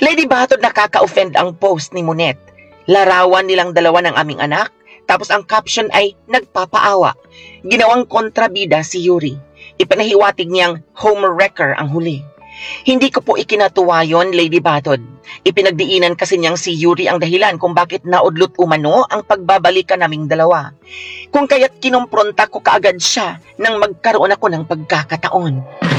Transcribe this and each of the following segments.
Lady Batod, nakaka-offend ang post ni Monet. Larawan nilang dalawa ng aming anak, tapos ang caption ay nagpapaawa. Ginawang kontrabida si Yuri. Ipanahiwatig niyang homewrecker ang huli. Hindi ko po ikinatuwa yon, Lady Batod. Ipinagdiinan kasi niyang si Yuri ang dahilan kung bakit naudlot umano ang pagbabalikan naming dalawa. Kung kaya't kinumpronta ko kaagad siya nang magkaroon ako ng pagkakataon.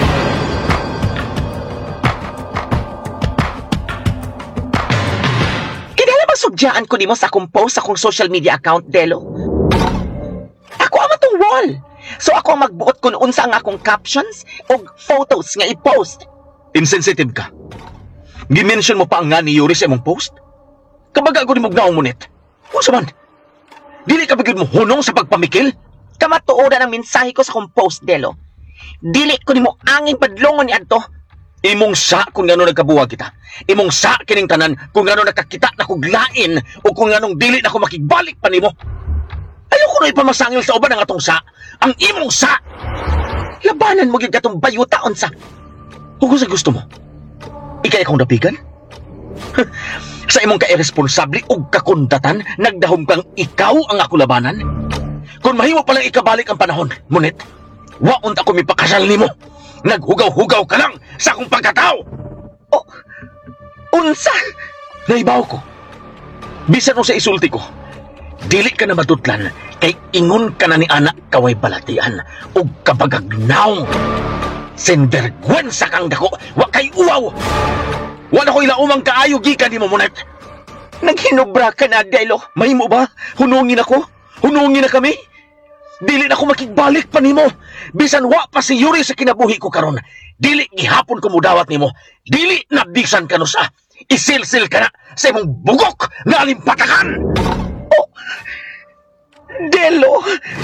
Kinala ba sudyaan ko nimo sa akong post sa akong social media account, Delo? Ako ang matong wall. So ako ang magbuot kung unsa ang akong captions o photos nga i-post. Insensitive ka. Gimension mo pa ang nga ni Yuri sa imong post? Kabaga ko ni Mugnaong Monet. Unsa man? Dili ka bigid mo hunong sa pagpamikil? Kamatuoran ang mensahe ko sa akong post, Delo. Dili ko nimo angin padlongon ni adto. Imong sa kung ngano nagkabuwag kita. Imong sa kining tanan kung ngano nakakita na kuglain o kung nganong dili na ko makigbalik pa nimo. Ayoko na ipamasangil sa uban ang atong sa. Ang imong sa! Labanan mo gyud katong bayutaon sa. Kung sa gusto mo, ikay akong dapigan? Sa imong ka-irresponsable o kakundatan, nagdahom kang ikaw ang ako labanan? Kung mahimo palang ikabalik ang panahon, Monet, waon ako mipakasal nimo. Naghugaw-hugaw ka lang sa akong pagkatao. Oh, unsa? Naibaw ko. Bisan mo sa isulti ko, dili ka na matutlan kay ingon ka na ni anak kaway balatian o kabagagnaw. Sendergwensa kang dako, wa kay uwaw. Wala ko ilaumang kaayo gikan ni mo, Monet. Naghinubra ka na, Delo. Mahimo ba? Hunungin ako? Hunungin na kami? Dili na ako makigbalik pa nimo. Bisan wa pa si Yuri sa kinabuhi ko karon. Dili gihapon ko mudawat nimo. Dili na bisan ka no sa. Isilsil ka na sa imong bugok nga alimpatakan. Oh, Delo,